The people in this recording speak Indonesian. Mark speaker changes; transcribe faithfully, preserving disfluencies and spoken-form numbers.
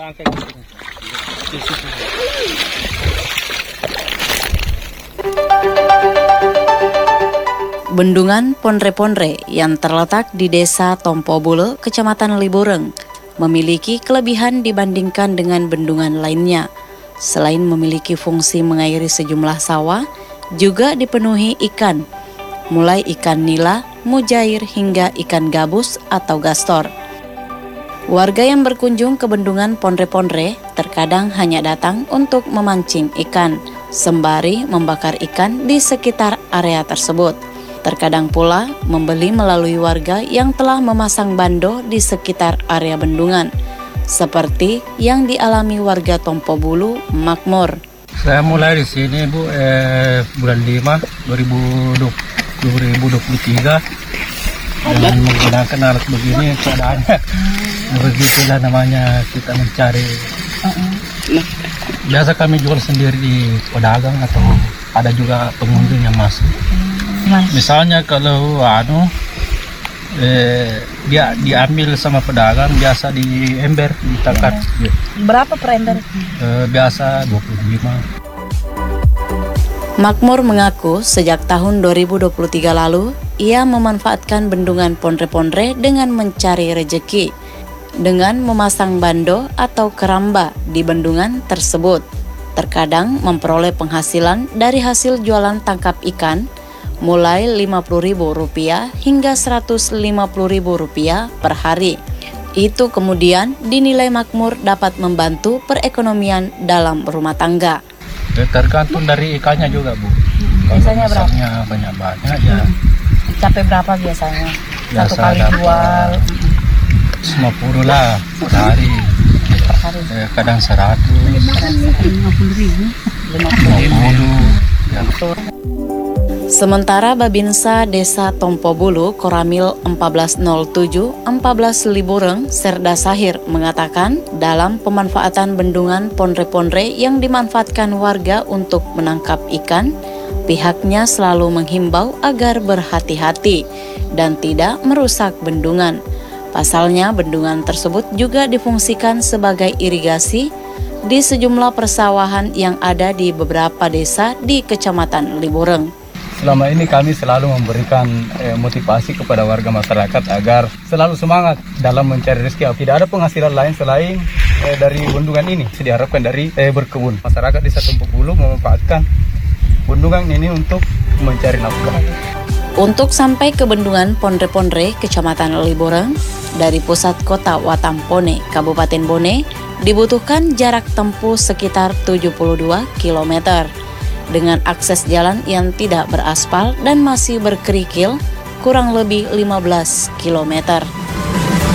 Speaker 1: Bendungan Pondre-Pondre yang terletak di Desa Tompobulu, Kecamatan Libureng, memiliki kelebihan dibandingkan dengan bendungan lainnya. Selain memiliki fungsi mengairi sejumlah sawah, juga dipenuhi ikan, mulai ikan nila, mujair hingga ikan gabus atau gastor. Warga yang berkunjung ke bendungan Pondre-Pondre terkadang hanya datang untuk memancing ikan, sembari membakar ikan di sekitar area tersebut. Terkadang pula membeli melalui warga yang telah memasang bando di sekitar area bendungan, seperti yang dialami warga Tompobulu Makmur.
Speaker 2: Saya mulai di sini Bu eh, bulan lima dua ribu dua puluh tiga dengan menggunakan alat begini keadaannya. Begitulah namanya kita mencari. Biasa kami jual sendiri di pedagang atau ada juga pengunjung yang masuk. Misalnya kalau anu eh, dia diambil sama pedagang biasa di ember, ditakar. Ya.
Speaker 1: Berapa per ember?
Speaker 2: Eh, biasa dua puluh lima.
Speaker 1: Makmur mengaku sejak tahun dua ribu dua puluh tiga lalu ia memanfaatkan bendungan Pondre-Pondre dengan mencari rejeki dengan memasang bando atau keramba di bendungan tersebut. Terkadang memperoleh penghasilan dari hasil jualan tangkap ikan mulai lima puluh ribu rupiah hingga seratus lima puluh ribu rupiah per hari. Itu kemudian dinilai Makmur dapat membantu perekonomian dalam rumah tangga.
Speaker 2: Tergantung dari ikannya juga Bu.
Speaker 1: Biasanya berapa?
Speaker 2: Banyak-banyak ya.
Speaker 1: Sampai berapa biasanya?
Speaker 2: Biasa
Speaker 1: Satu kali
Speaker 2: dapat
Speaker 1: jual
Speaker 2: lima puluh lah per hari.
Speaker 1: per hari.
Speaker 2: Eh, kadang seratus.
Speaker 1: lima puluh ribu. lima puluh ribu.
Speaker 2: Ya.
Speaker 1: Sementara Babinsa Desa Tompobulu Koramil seribu empat ratus tujuh empat belas Libureng Serda Sahir mengatakan dalam pemanfaatan bendungan Pondre-Pondre yang dimanfaatkan warga untuk menangkap ikan, pihaknya selalu menghimbau agar berhati-hati dan tidak merusak bendungan. Pasalnya bendungan tersebut juga difungsikan sebagai irigasi di sejumlah persawahan yang ada di beberapa desa di Kecamatan Libureng.
Speaker 2: Selama ini kami selalu memberikan eh, motivasi kepada warga masyarakat agar selalu semangat dalam mencari rezeki. Tidak ada penghasilan lain selain eh, dari bendungan ini. Diharapkan dari eh, berkebun. Masyarakat Desa Tompobulu memanfaatkan bendungan ini untuk mencari nafkah.
Speaker 1: Untuk sampai ke bendungan Pondre-Pondre, Kecamatan Libureng, dari pusat kota Watampone, Kabupaten Bone, dibutuhkan jarak tempuh sekitar tujuh puluh dua kilometer. Dengan akses jalan yang tidak beraspal dan masih berkerikil, kurang lebih lima belas kilometer.